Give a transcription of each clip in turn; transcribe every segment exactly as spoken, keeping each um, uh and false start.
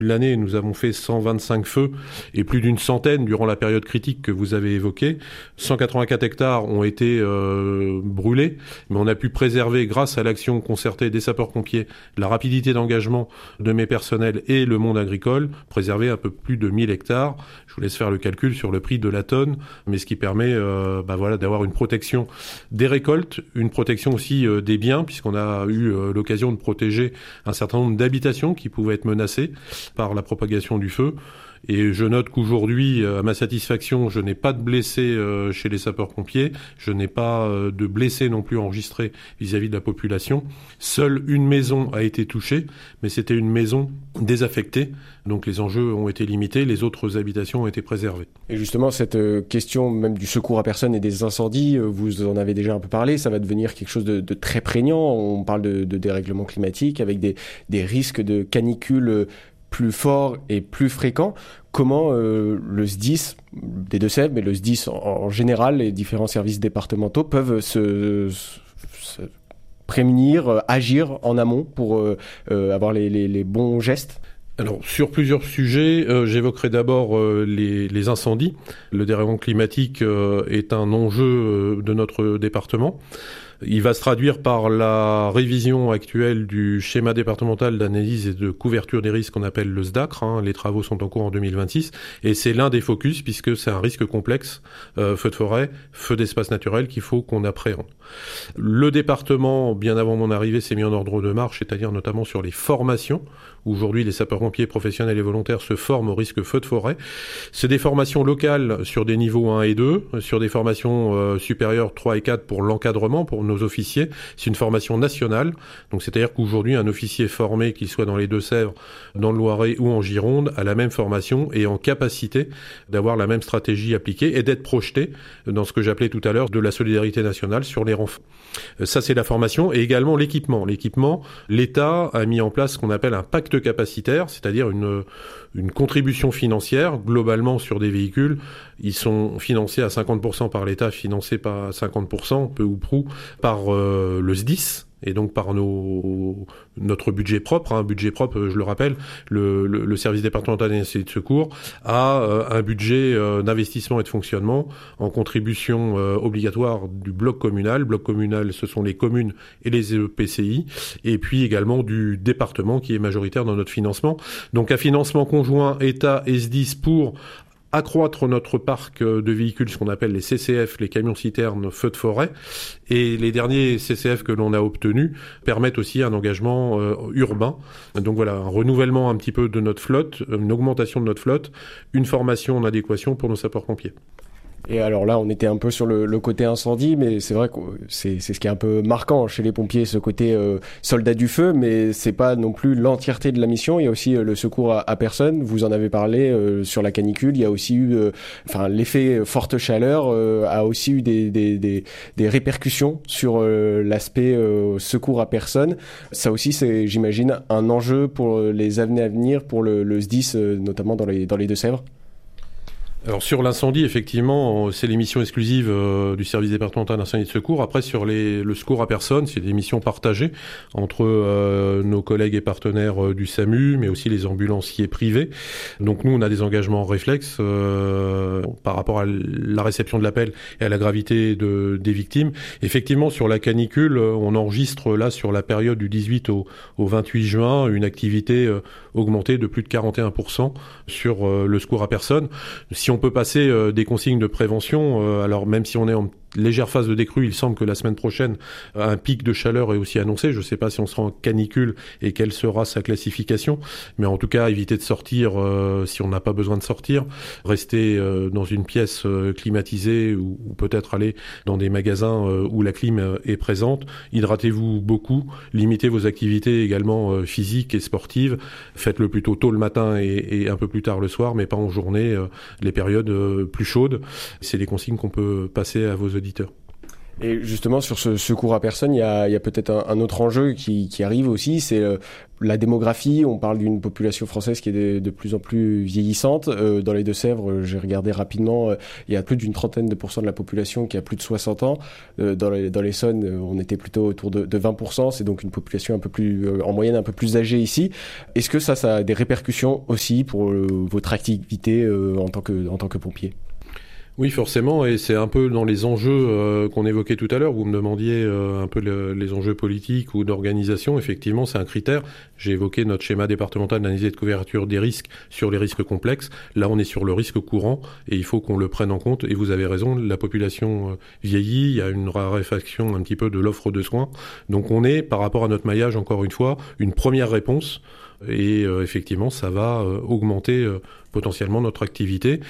L'année, nous avons fait cent vingt-cinq feux et plus d'une centaine durant la période critique que vous avez évoquée. cent quatre-vingt-quatre hectares ont été euh, brûlés, mais on a pu préserver, grâce à l'action concertée des sapeurs-pompiers, la rapidité d'engagement de mes personnels et le monde agricole, préserver un peu plus de mille hectares. Je vous laisse faire le calcul sur le prix de la tonne, mais ce qui permet euh, bah voilà, d'avoir une protection des récoltes, une protection aussi euh, des biens, puisqu'on a eu euh, l'occasion de protéger un certain nombre d'habitations qui pouvaient être menacées par la propagation du feu. Et je note qu'aujourd'hui, à ma satisfaction, je n'ai pas de blessés euh, chez les sapeurs-pompiers, je n'ai pas euh, de blessés non plus enregistrés vis-à-vis de la population. Seule une maison a été touchée, mais c'était une maison désaffectée, donc les enjeux ont été limités, les autres habitations ont été préservées. Et justement, cette euh, question même du secours à personne et des incendies, euh, vous en avez déjà un peu parlé, ça va devenir quelque chose de, de très prégnant. On parle de, de dérèglement climatique avec des, des risques de canicule euh, plus fort et plus fréquent. Comment euh, le S D I S des Deux-Sèvres, mais le S D I S en, en général, les différents services départementaux peuvent se, se prémunir, euh, agir en amont pour euh, euh, avoir les, les, les bons gestes? Alors, sur plusieurs sujets, euh, j'évoquerai d'abord euh, les, les incendies. Le dérèglement climatique euh, est un enjeu euh, de notre département. Il va se traduire par la révision actuelle du schéma départemental d'analyse et de couverture des risques qu'on appelle le S D A C R. Hein. Les travaux sont en cours en deux mille vingt-six et c'est l'un des focus puisque c'est un risque complexe, euh, feu de forêt, feu d'espace naturel qu'il faut qu'on appréhende. Le département, bien avant mon arrivée, s'est mis en ordre de marche, c'est-à-dire notamment sur les formations. Aujourd'hui, les sapeurs-pompiers professionnels et volontaires se forment au risque feu de forêt. C'est des formations locales sur des niveaux un et deux, sur des formations euh, supérieures trois et quatre pour l'encadrement, pour nos officiers. C'est une formation nationale. Donc, c'est-à-dire qu'aujourd'hui, un officier formé, qu'il soit dans les Deux-Sèvres, dans le Loiret ou en Gironde, a la même formation et en capacité d'avoir la même stratégie appliquée et d'être projeté dans ce que j'appelais tout à l'heure de la solidarité nationale sur les renforts. Ça, c'est la formation et également l'équipement. L'équipement, l'État a mis en place ce qu'on appelle un pacte capacitaire, c'est-à-dire une, une contribution financière globalement sur des véhicules. Ils sont financés à cinquante pour cent par l'État, financés pas à cinquante pour cent, peu ou prou, par euh, le S D I S. Et donc par nos, notre budget propre, un hein, budget propre, je le rappelle, le, le, le service départemental d'incendie de secours a euh, un budget euh, d'investissement et de fonctionnement en contribution euh, obligatoire du bloc communal. Bloc communal, ce sont les communes et les E P C I, et puis également du département qui est majoritaire dans notre financement. Donc un financement conjoint État-S D I S pour accroître notre parc de véhicules, ce qu'on appelle les C C F, les camions-citernes feux de forêt. Et les derniers C C F que l'on a obtenus permettent aussi un engagement euh, urbain. Donc voilà, un renouvellement un petit peu de notre flotte, une augmentation de notre flotte, une formation en adéquation pour nos sapeurs-pompiers. Et alors là, on était un peu sur le, le côté incendie, mais c'est vrai que c'est, c'est ce qui est un peu marquant chez les pompiers, ce côté euh, soldat du feu, mais c'est pas non plus l'entièreté de la mission. Il y a aussi euh, le secours à, à personne. Vous en avez parlé euh, sur la canicule. Il y a aussi eu, euh, enfin, l'effet forte chaleur euh, a aussi eu des, des, des, des répercussions sur euh, l'aspect euh, secours à personne. Ça aussi, c'est, j'imagine, un enjeu pour les années à venir, pour le, le S D I S, euh, notamment dans les, dans les Deux-Sèvres. Alors sur l'incendie, effectivement, c'est les missions exclusives euh, du service départemental d'incendie et de secours. Après, sur les, le secours à personne, c'est des missions partagées entre euh, nos collègues et partenaires euh, du SAMU, mais aussi les ambulanciers privés. Donc nous, on a des engagements réflexes euh, par rapport à la réception de l'appel et à la gravité de, des victimes. Effectivement, sur la canicule, on enregistre là, sur la période du dix-huit au, au vingt-huit juin, une activité euh, augmentée de plus de quarante et un pour cent sur euh, le secours à personne. Si on peut passer euh, des consignes de prévention, euh, alors même si on est en légère phase de décrue, il semble que la semaine prochaine, un pic de chaleur est aussi annoncé. Je ne sais pas si on sera en canicule et quelle sera sa classification, mais en tout cas, éviter de sortir euh, si on n'a pas besoin de sortir, rester euh, dans une pièce euh, climatisée ou, ou peut-être aller dans des magasins euh, où la clim euh, est présente. Hydratez-vous beaucoup, limitez vos activités également euh, physiques et sportives. Faites-le plutôt tôt le matin et, et un peu plus tard le soir, mais pas en journée, euh, les périodes euh, plus chaudes. C'est les consignes qu'on peut passer à vos auditeurs. Et justement, sur ce secours à personne, il y a, il y a peut-être un, un autre enjeu qui, qui arrive aussi, c'est euh, la démographie. On parle d'une population française qui est de, de plus en plus vieillissante. Euh, dans les Deux-Sèvres, j'ai regardé rapidement, euh, il y a plus d'une trentaine de pourcents de la population qui a plus de soixante ans. Euh, dans les, dans l'Essonne, on était plutôt autour de, de vingt pour cent. C'est donc une population un peu plus, euh, en moyenne, un peu plus âgée ici. Est-ce que ça, ça a des répercussions aussi pour euh, votre activité euh, en tant que, en tant que pompier ? Oui, forcément, et c'est un peu dans les enjeux euh, qu'on évoquait tout à l'heure. Vous me demandiez euh, un peu le, les enjeux politiques ou d'organisation. Effectivement, c'est un critère. J'ai évoqué notre schéma départemental d'analyse et de couverture des risques sur les risques complexes. Là, on est sur le risque courant et il faut qu'on le prenne en compte. Et vous avez raison, la population vieillit, il y a une raréfaction un petit peu de l'offre de soins. Donc on est, par rapport à notre maillage, encore une fois, une première réponse. Et euh, effectivement, ça va euh, augmenter euh, potentiellement notre activité.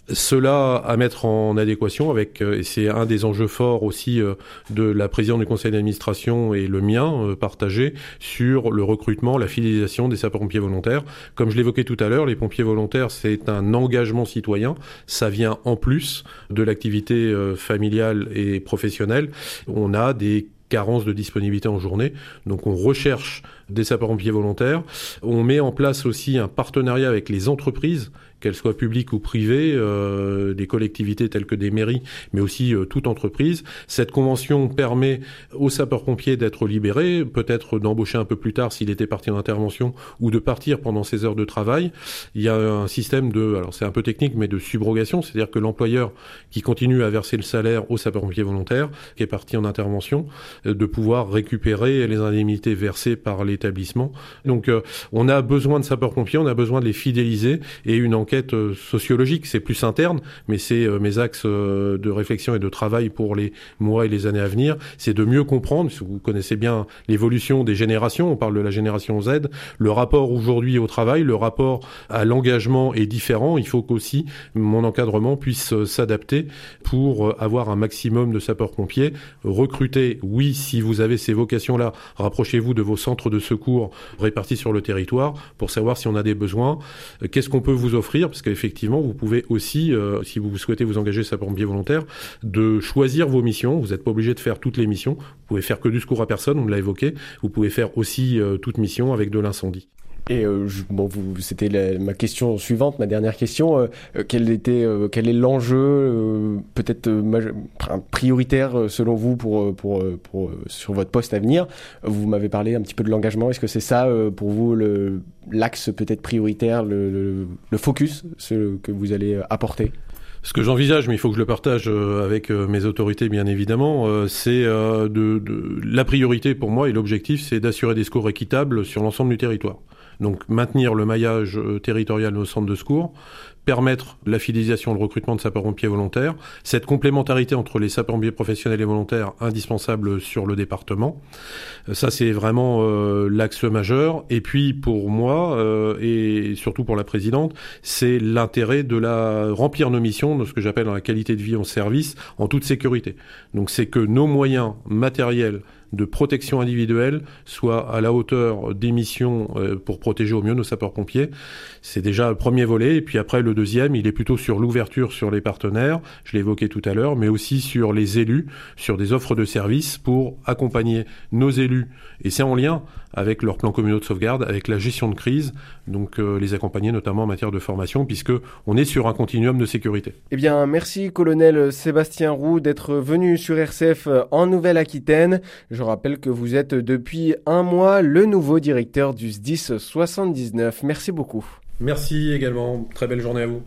Cela à mettre en adéquation avec, et c'est un des enjeux forts aussi de la présidente du conseil d'administration et le mien partagé sur le recrutement, la fidélisation des sapeurs-pompiers volontaires. Comme je l'évoquais tout à l'heure, les pompiers volontaires, c'est un engagement citoyen. Ça vient en plus de l'activité familiale et professionnelle. On a des carence de disponibilité en journée. Donc on recherche des sapeurs-pompiers volontaires. On met en place aussi un partenariat avec les entreprises, qu'elles soient publiques ou privées, euh, des collectivités telles que des mairies, mais aussi euh, toute entreprise. Cette convention permet aux sapeurs-pompiers d'être libérés, peut-être d'embaucher un peu plus tard s'il était parti en intervention, ou de partir pendant ses heures de travail. Il y a un système de, alors c'est un peu technique, mais de subrogation, c'est-à-dire que l'employeur qui continue à verser le salaire aux sapeurs-pompiers volontaires, qui est parti en intervention, euh, de pouvoir récupérer les indemnités versées par l'établissement. Donc euh, on a besoin de sapeurs-pompiers, on a besoin de les fidéliser, et une enquête sociologique, c'est plus interne, mais c'est euh, mes axes euh, de réflexion et de travail pour les mois et les années à venir, c'est de mieux comprendre, si vous connaissez bien l'évolution des générations, on parle de la génération Z, le rapport aujourd'hui au travail, le rapport à l'engagement est différent, il faut qu'aussi mon encadrement puisse euh, s'adapter pour euh, avoir un maximum de sapeurs-pompiers, recruter, oui, si vous avez ces vocations-là, rapprochez-vous de vos centres de secours répartis sur le territoire pour savoir si on a des besoins, euh, qu'est-ce qu'on peut vous offrir, parce qu'effectivement, vous pouvez aussi, euh, si vous souhaitez vous engager sapeur-pompier volontaire, de choisir vos missions. Vous n'êtes pas obligé de faire toutes les missions. Vous pouvez faire que du secours à personne, on l'a évoqué. Vous pouvez faire aussi euh, toute mission avec de l'incendie. Et euh, je, bon, vous, c'était la, ma question suivante, ma dernière question. Euh, quel était, euh, quel est l'enjeu, euh, peut-être euh, maj- prioritaire selon vous pour, pour, pour, pour sur votre poste à venir? Vous m'avez parlé un petit peu de l'engagement. Est-ce que c'est ça euh, pour vous le, l'axe peut-être prioritaire, le, le, le focus, ce que vous allez apporter? Ce que j'envisage, mais il faut que je le partage avec mes autorités, bien évidemment, c'est de, de la priorité pour moi et l'objectif, c'est d'assurer des secours équitables sur l'ensemble du territoire. Donc maintenir le maillage territorial de nos centres de secours, permettre la fidélisation et le recrutement de sapeurs-pompiers volontaires, cette complémentarité entre les sapeurs-pompiers professionnels et volontaires indispensable sur le département. Ça, c'est vraiment euh, l'axe majeur. Et puis, pour moi, euh, et surtout pour la présidente, c'est l'intérêt de la remplir nos missions, de ce que j'appelle la qualité de vie en service, en toute sécurité. Donc, c'est que nos moyens matériels de protection individuelle soit à la hauteur des missions euh, pour protéger au mieux nos sapeurs-pompiers. C'est déjà le premier volet. Et puis après, le deuxième, il est plutôt sur l'ouverture sur les partenaires, je l'ai évoqué tout à l'heure, mais aussi sur les élus, sur des offres de services pour accompagner nos élus. Et c'est en lien avec leur plan communaux de sauvegarde, avec la gestion de crise, donc euh, les accompagner notamment en matière de formation, puisque on est sur un continuum de sécurité. Eh bien, merci colonel Sébastien Roux d'être venu sur R C F en Nouvelle-Aquitaine. Je rappelle que vous êtes depuis un mois le nouveau directeur du S D I S soixante-dix-neuf. Merci beaucoup. Merci également. Très belle journée à vous.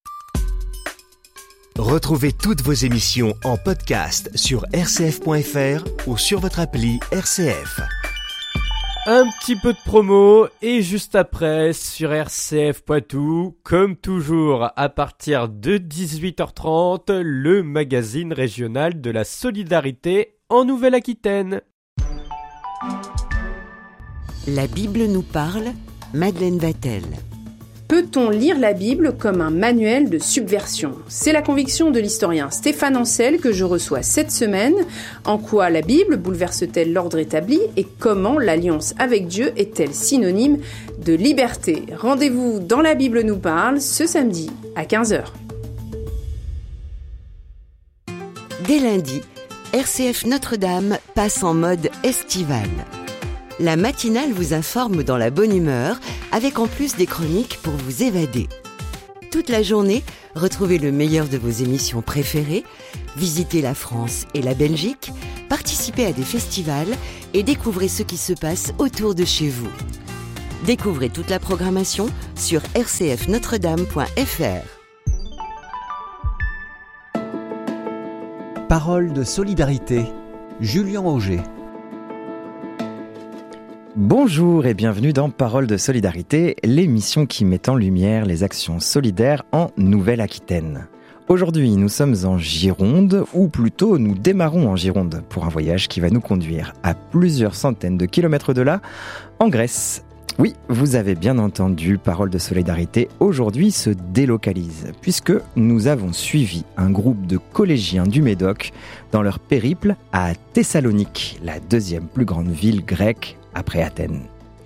Retrouvez toutes vos émissions en podcast sur r c f point f r ou sur votre appli R C F. Un petit peu de promo et juste après sur R C F Poitou, comme toujours à partir de dix-huit heures trente, le magazine régional de la solidarité en Nouvelle-Aquitaine. La Bible nous parle, Madeleine Vatel. Peut-on lire la Bible comme un manuel de subversion ? C'est la conviction de l'historien Stéphane Ancel que je reçois cette semaine. En quoi la Bible bouleverse-t-elle l'ordre établi et comment l'alliance avec Dieu est-elle synonyme de liberté ? Rendez-vous dans La Bible nous parle ce samedi à quinze heures. Dès lundi, R C F Notre-Dame passe en mode estival. La matinale vous informe dans la bonne humeur, avec en plus des chroniques pour vous évader. Toute la journée, retrouvez le meilleur de vos émissions préférées, visitez la France et la Belgique, participez à des festivals et découvrez ce qui se passe autour de chez vous. Découvrez toute la programmation sur r c f notre dame point f r. Parole de solidarité. Julien Auger. Bonjour et bienvenue dans Parole de solidarité, l'émission qui met en lumière les actions solidaires en Nouvelle-Aquitaine. Aujourd'hui, nous sommes en Gironde, ou plutôt nous démarrons en Gironde pour un voyage qui va nous conduire à plusieurs centaines de kilomètres de là, en Grèce. Oui, vous avez bien entendu, Parole de solidarité aujourd'hui se délocalise, puisque nous avons suivi un groupe de collégiens du Médoc dans leur périple à Thessalonique, la deuxième plus grande ville grecque après Athènes.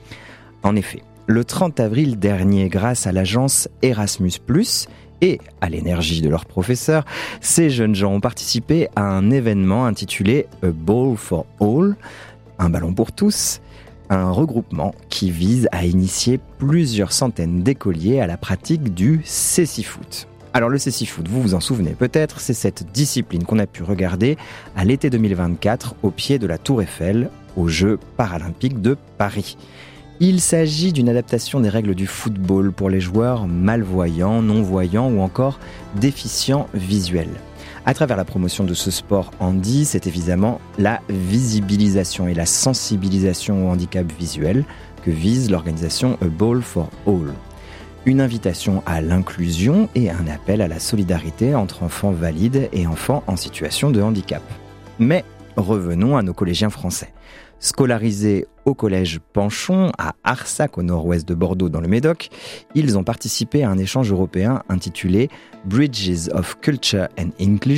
En effet, le trente avril dernier, grâce à l'agence Erasmus plus, et à l'énergie de leurs professeurs, ces jeunes gens ont participé à un événement intitulé A Ball for All, un ballon pour tous, un regroupement qui vise à initier plusieurs centaines d'écoliers à la pratique du cécifoot. Alors le cécifoot, vous vous en souvenez peut-être, c'est cette discipline qu'on a pu regarder à l'été deux mille vingt-quatre au pied de la Tour Eiffel, aux Jeux paralympiques de Paris. Il s'agit d'une adaptation des règles du football pour les joueurs malvoyants, non-voyants ou encore déficients visuels. À travers la promotion de ce sport handi, c'est évidemment la visibilisation et la sensibilisation au handicap visuel que vise l'organisation A Ball for All. Une invitation à l'inclusion et un appel à la solidarité entre enfants valides et enfants en situation de handicap. Mais revenons à nos collégiens français. Scolarisés au collège Panchon, à Arsac, au nord-ouest de Bordeaux, dans le Médoc, ils ont participé à un échange européen intitulé « Bridges of Culture and Inclusion »,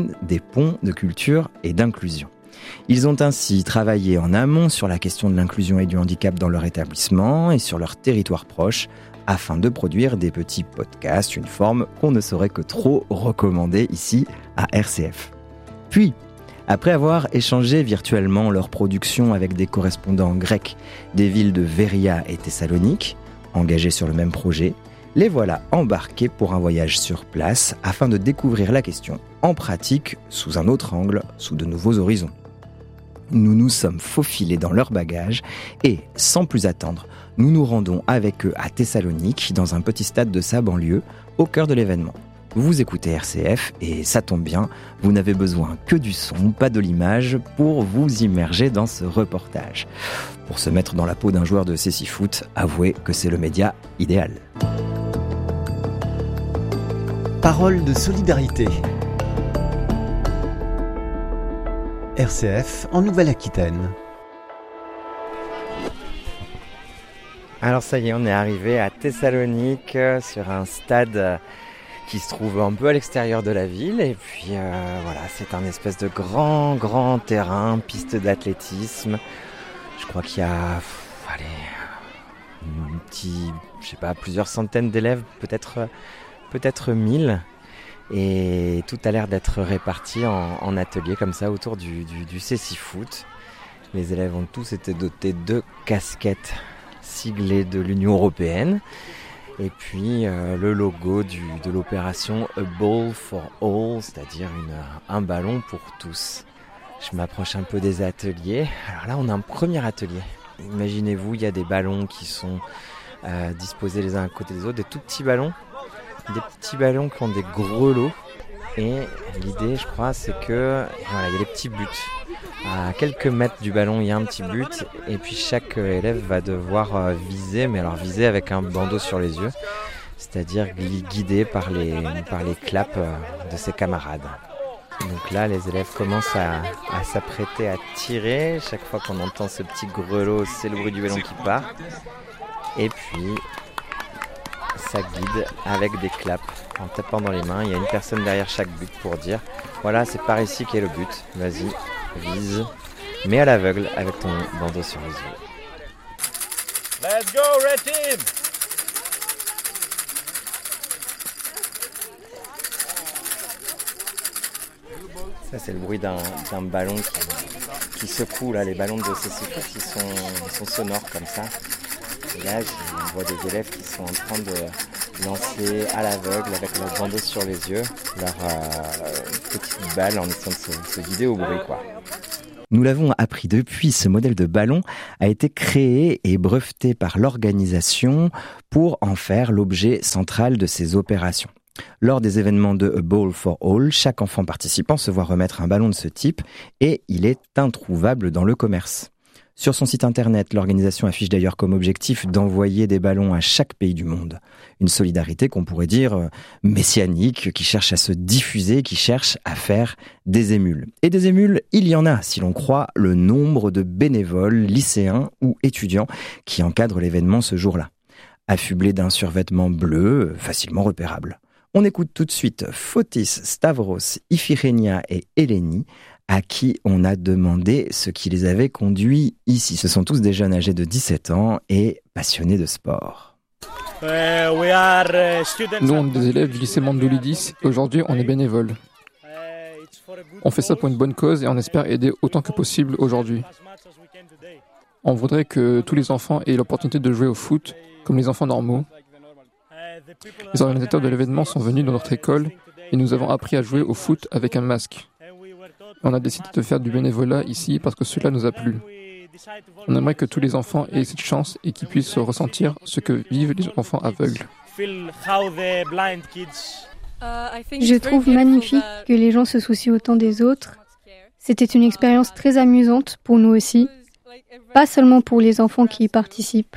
des ponts de culture et d'inclusion. Ils ont ainsi travaillé en amont sur la question de l'inclusion et du handicap dans leur établissement et sur leur territoire proche, afin de produire des petits podcasts, une forme qu'on ne saurait que trop recommander ici à R C F. Puis, après avoir échangé virtuellement leur production avec des correspondants grecs des villes de Veria et Thessalonique, engagés sur le même projet, les voilà embarqués pour un voyage sur place afin de découvrir la question en pratique sous un autre angle, sous de nouveaux horizons. Nous nous sommes faufilés dans leurs bagages et, sans plus attendre, nous nous rendons avec eux à Thessalonique, dans un petit stade de sa banlieue, au cœur de l'événement. Vous écoutez R C F et ça tombe bien, vous n'avez besoin que du son, pas de l'image, pour vous immerger dans ce reportage. Pour se mettre dans la peau d'un joueur de cécifoot, avouez que c'est le média idéal. Parole de solidarité. R C F en Nouvelle-Aquitaine. Alors ça y est, on est arrivé à Thessalonique, sur un stade qui se trouve un peu à l'extérieur de la ville, et puis euh, voilà, c'est un espèce de grand grand terrain, piste d'athlétisme. Je crois qu'il y a pff, allez, un petit, je sais pas, plusieurs centaines d'élèves, peut-être peut-être mille, et tout a l'air d'être réparti en, en ateliers comme ça autour du, du, du cécifoot. Les élèves ont tous été dotés de casquettes siglées de l'Union européenne. Et puis euh, le logo du, de l'opération A Ball for All, c'est-à-dire une, un ballon pour tous. Je m'approche un peu des ateliers. Alors là, on a un premier atelier. Imaginez-vous, il y a des ballons qui sont euh, disposés les uns à côté des autres, des tout petits ballons, des petits ballons qui ont des grelots. Et l'idée, je crois, c'est que voilà, il y a des petits buts. À quelques mètres du ballon, il y a un petit but, et puis chaque élève va devoir viser, mais alors viser avec un bandeau sur les yeux, c'est-à-dire guidé par les, par les claps de ses camarades. Donc là, les élèves commencent à, à s'apprêter à tirer. Chaque fois qu'on entend ce petit grelot, c'est le bruit du ballon qui part. Et puis, ça guide avec des claps en tapant dans les mains. Il y a une personne derrière chaque but pour dire « Voilà, c'est par ici qu'est le but. Vas-y, vise. » Mais à l'aveugle avec ton bandeau sur les yeux. Let's go, Red Team! Ça, c'est le bruit d'un, d'un ballon qui, qui secoue. Là, les ballons de cécifrus, ils sont, ils sont sonores comme ça. Et là, on voit des élèves qui sont en train de lancer à l'aveugle, avec leur bandeau sur les yeux, leur euh, petite balle en essayant de se, se guider au bruit, quoi. Nous l'avons appris depuis, ce modèle de ballon a été créé et breveté par l'organisation pour en faire l'objet central de ses opérations. Lors des événements de A Ball for All, chaque enfant participant se voit remettre un ballon de ce type et il est introuvable dans le commerce. Sur son site internet, l'organisation affiche d'ailleurs comme objectif d'envoyer des ballons à chaque pays du monde. Une solidarité qu'on pourrait dire messianique, qui cherche à se diffuser, qui cherche à faire des émules. Et des émules, il y en a, si l'on croit le nombre de bénévoles, lycéens ou étudiants qui encadrent l'événement ce jour-là. Affublés d'un survêtement bleu, facilement repérable. On écoute tout de suite Fotis, Stavros, Iphigénia et Eleni, à qui on a demandé ce qui les avait conduits ici. Ce sont tous des jeunes âgés de dix-sept ans et passionnés de sport. Nous, on est des élèves du lycée Mandoulidis et aujourd'hui, on est bénévoles. On fait ça pour une bonne cause et on espère aider autant que possible aujourd'hui. On voudrait que tous les enfants aient l'opportunité de jouer au foot comme les enfants normaux. Les organisateurs de l'événement sont venus dans notre école et nous avons appris à jouer au foot avec un masque. On a décidé de faire du bénévolat ici parce que cela nous a plu. On aimerait que tous les enfants aient cette chance et qu'ils puissent ressentir ce que vivent les enfants aveugles. Je trouve magnifique que les gens se soucient autant des autres. C'était une expérience très amusante pour nous aussi, pas seulement pour les enfants qui y participent.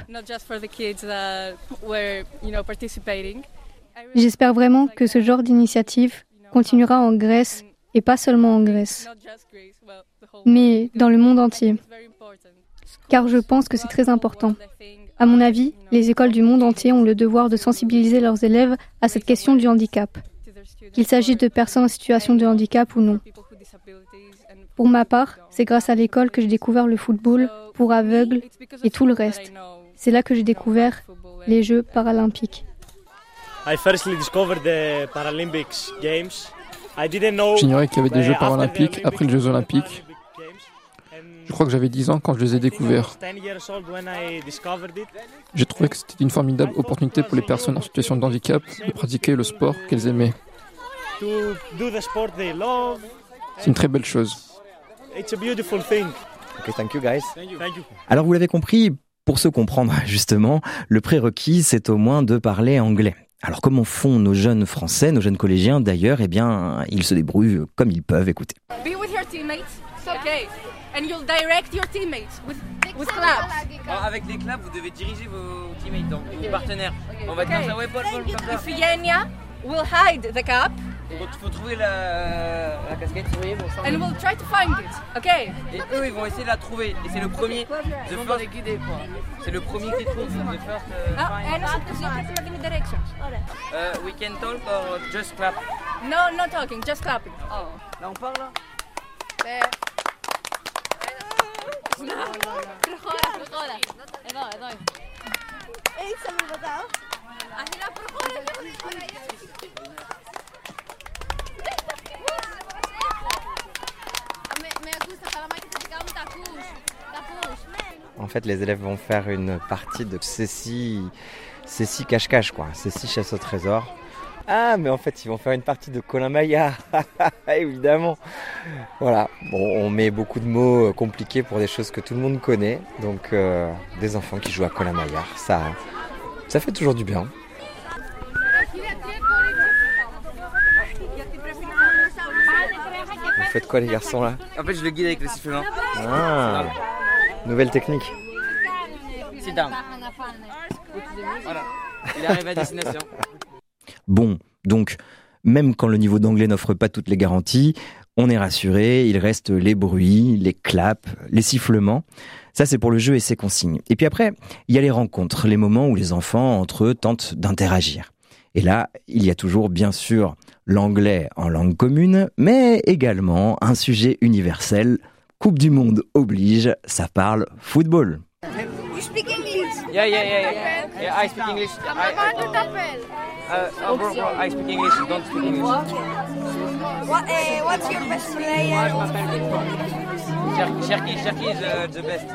J'espère vraiment que ce genre d'initiative continuera en Grèce et pas seulement en Grèce, mais dans le monde entier. Car je pense que c'est très important. À mon avis, les écoles du monde entier ont le devoir de sensibiliser leurs élèves à cette question du handicap, qu'il s'agisse de personnes en situation de handicap ou non. Pour ma part, c'est grâce à l'école que j'ai découvert le football pour aveugles et tout le reste. C'est là que j'ai découvert les Jeux paralympiques. J'ignorais qu'il y avait des Jeux paralympiques après les Jeux olympiques. Je crois que j'avais dix ans quand je les ai découverts. J'ai trouvé que c'était une formidable opportunité pour les personnes en situation de handicap de pratiquer le sport qu'elles aimaient. C'est une très belle chose. Okay, thank you guys. Alors vous l'avez compris, pour se comprendre justement, le prérequis c'est au moins de parler anglais. Alors comment font nos jeunes français, nos jeunes collégiens d'ailleurs? Eh bien, ils se débrouillent comme ils peuvent, écoutez. Be with your teammates, okay. And you'll direct your teammates with, with claps. Alors, avec des claps, vous devez diriger vos teammates, donc vos partenaires. On va dire ça, ouais, Paul, Paul, comme ça. Iphigénia will hide the cap. Il faut trouver la, la casquette. Oui, bon, and we'll try to find it, okay. Et eux, ils vont essayer de la trouver. Et c'est le premier. Ils vont les guider, quoi. C'est le premier qui trouve. The first. Uh, ah, and also give me directions. Uh, we can talk or just clap. No, no talking, just clapping. Oh. Là, on parle là. There. En fait, les élèves vont faire une partie de Cécile, Cécile cache-cache, quoi. Cécile chasse au trésor. Ah, mais en fait, ils vont faire une partie de Colin Maillard, évidemment. Voilà, bon, on met beaucoup de mots compliqués pour des choses que tout le monde connaît. Donc, euh, des enfants qui jouent à Colin Maillard, ça, ça fait toujours du bien. Vous faites quoi, les garçons, là? En fait, je le guide avec le sifflement. Ah, nouvelle technique. Sit down. Voilà, il arrive à destination. Bon, donc, même quand le niveau d'anglais n'offre pas toutes les garanties, on est rassuré, il reste les bruits, les claps, les sifflements. Ça, c'est pour le jeu et ses consignes. Et puis après, il y a les rencontres, les moments où les enfants, entre eux, tentent d'interagir. Et là, il y a toujours, bien sûr, l'anglais en langue commune, mais également un sujet universel. Coupe du Monde oblige, ça parle football. You speak English? Yeah, yeah, yeah, yeah. Yeah, I speak English. I, uh, uh, bro, bro, I speak English. You don't speak English. What, uh, what's your best player? Cherki, Cherki is uh, the best.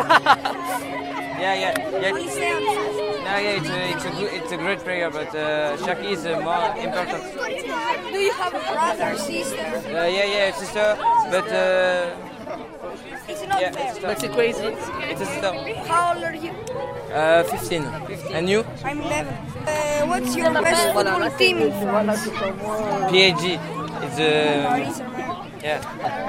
yeah, yeah, yeah. No, yeah, it's a, it's a good, it's a great player, but uh, Cherki is uh, more important. Do you have a brother, sister? Uh, yeah, yeah, sister, but uh, it's not yeah, fair. sister. But it's crazy. It's a sister. How old are you? Uh, fifteen. And you? I'm eleven. Uh, what's your best football team in France? P S G. It's a, yeah.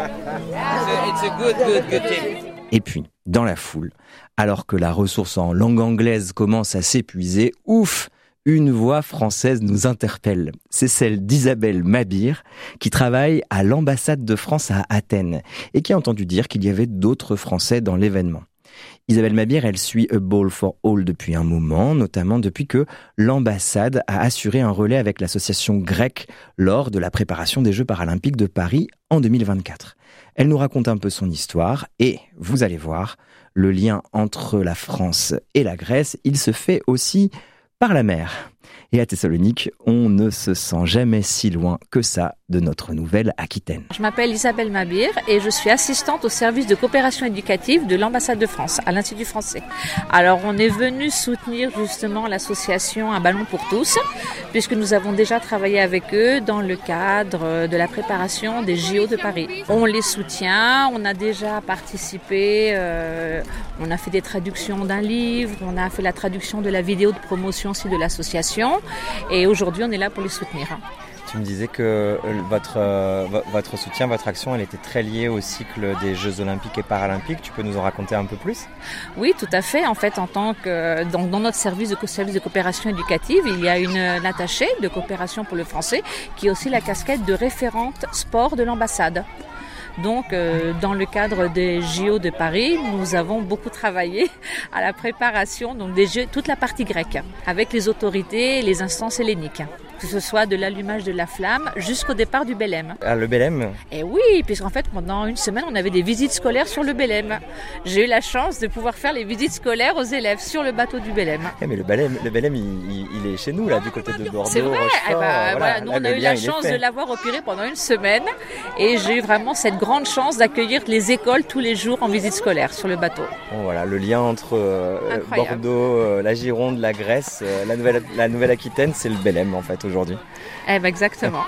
It's a, it's a good, good, good team. Et puis, dans la foule, alors que la ressource en langue anglaise commence à s'épuiser, ouf, une voix française nous interpelle. C'est celle d'Isabelle Mabir, qui travaille à l'ambassade de France à Athènes et qui a entendu dire qu'il y avait d'autres Français dans l'événement. Isabelle Mabir, elle suit A Ball for All depuis un moment, notamment depuis que l'ambassade a assuré un relais avec l'association grecque lors de la préparation des Jeux paralympiques de Paris en deux mille vingt-quatre. Elle nous raconte un peu son histoire et, vous allez voir, le lien entre la France et la Grèce, il se fait aussi par la mer. Et à Thessalonique, on ne se sent jamais si loin que ça de notre Nouvelle-Aquitaine. Je m'appelle Isabelle Mabir et je suis assistante au service de coopération éducative de l'ambassade de France à l'Institut français. Alors on est venu soutenir justement l'association Un ballon pour tous, puisque nous avons déjà travaillé avec eux dans le cadre de la préparation des J O de Paris. On les soutient, on a déjà participé, euh, on a fait des traductions d'un livre, on a fait la traduction de la vidéo de promotion aussi de l'association et aujourd'hui on est là pour les soutenir. Tu me disais que votre, euh, votre soutien, votre action, elle était très liée au cycle des Jeux Olympiques et Paralympiques. Tu peux nous en raconter un peu plus ? Oui, tout à fait. En fait, en tant que donc dans notre service de service de coopération éducative, il y a une, une attachée de coopération pour le français qui a aussi la casquette de référente sport de l'ambassade. Donc, euh, dans le cadre des J O de Paris, nous avons beaucoup travaillé à la préparation donc des Jeux, toute la partie grecque, avec les autorités et les instances helléniques. Que ce soit de l'allumage de la flamme jusqu'au départ du Bélème. Ah, le Bélème ? Et oui, puisqu'en fait, pendant une semaine, on avait des visites scolaires sur le Bélème. J'ai eu la chance de pouvoir faire les visites scolaires aux élèves sur le bateau du Bélème. Eh mais le Bélème, le Bélème il, il est chez nous, là, du côté de Bordeaux. C'est vrai, Rochefort, eh ben, voilà. voilà. Nous, Là, on a eu la chance de l'avoir au Pirée pendant une semaine. Et j'ai eu vraiment cette grande chance d'accueillir les écoles tous les jours en visite scolaire sur le bateau. Bon, voilà, le lien entre euh, Bordeaux, euh, la Gironde, la Grèce, euh, la, Nouvelle, la Nouvelle-Aquitaine, c'est le Bélème, en fait, aujourd'hui. Eh ben exactement.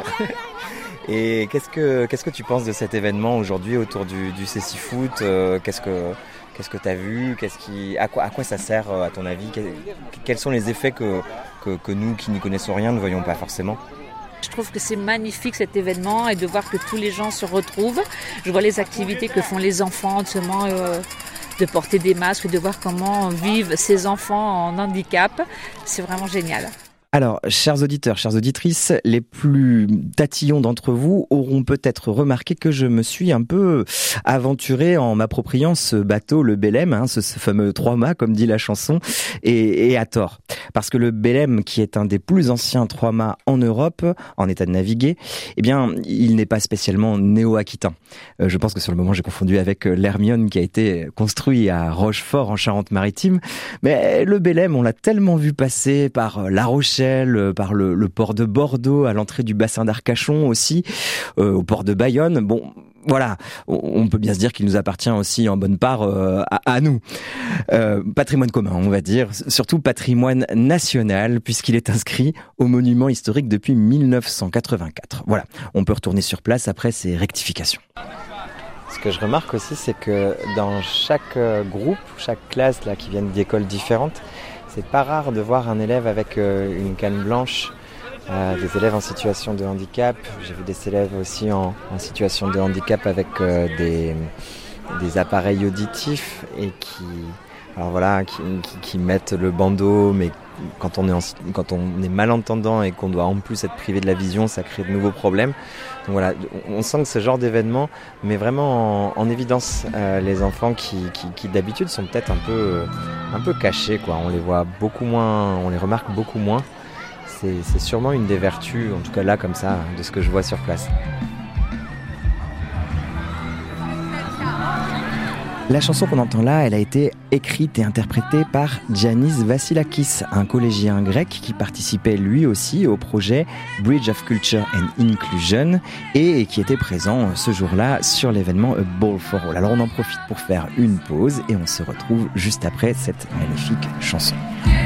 Et qu'est-ce que, qu'est-ce que tu penses de cet événement aujourd'hui autour du, du Cécifoot euh, Qu'est-ce que qu'est-ce que tu as vu qu'est-ce qui, à, quoi, à quoi ça sert à ton avis Quels, quels sont les effets que, que, que nous qui n'y connaissons rien ne voyons pas forcément ? Je trouve que c'est magnifique cet événement et de voir que tous les gens se retrouvent. Je vois les activités que font les enfants, seulement euh, de porter des masques, de voir comment vivent ces enfants en handicap. C'est vraiment génial. Alors, chers auditeurs, chères auditrices, les plus tatillons d'entre vous auront peut-être remarqué que je me suis un peu aventuré en m'appropriant ce bateau, le Bélème, hein, ce, ce fameux trois-mâts, comme dit la chanson, et, et à tort. Parce que le Bélème, qui est un des plus anciens trois-mâts en Europe, en état de naviguer, eh bien, il n'est pas spécialement néo-aquitain. Euh, je pense que sur le moment, j'ai confondu avec l'Hermione, qui a été construit à Rochefort, en Charente-Maritime. Mais le Bélème, on l'a tellement vu passer par La Rochelle, par le, le port de Bordeaux, à l'entrée du bassin d'Arcachon aussi, euh, au port de Bayonne. Bon, voilà, on, on peut bien se dire qu'il nous appartient aussi en bonne part euh, à, à nous. Euh, patrimoine commun, on va dire, surtout patrimoine national, puisqu'il est inscrit au monument historique depuis mille neuf cent quatre-vingt-quatre. Voilà, on peut retourner sur place après ces rectifications. Ce que je remarque aussi, c'est que dans chaque groupe, chaque classe là, qui viennent d'écoles différentes, c'est pas rare de voir un élève avec euh, une canne blanche, euh, des élèves en situation de handicap. J'ai vu des élèves aussi en, en situation de handicap avec euh, des, des appareils auditifs et qui, alors voilà, qui, qui, qui mettent le bandeau, mais quand on est, en, quand on est malentendant et qu'on doit en plus être privé de la vision, ça crée de nouveaux problèmes. Donc voilà, on sent que ce genre d'événement met vraiment en, en évidence euh, les enfants qui, qui, qui d'habitude sont peut-être un peu, un peu cachés, quoi. On les voit beaucoup moins, on les remarque beaucoup moins. C'est, c'est sûrement une des vertus, en tout cas là comme ça, de ce que je vois sur place. La chanson qu'on entend là, elle a été écrite et interprétée par Giannis Vassilakis, un collégien grec qui participait lui aussi au projet Bridge of Culture and Inclusion et qui était présent ce jour-là sur l'événement A Ball for All. Alors on en profite pour faire une pause et on se retrouve juste après cette magnifique chanson.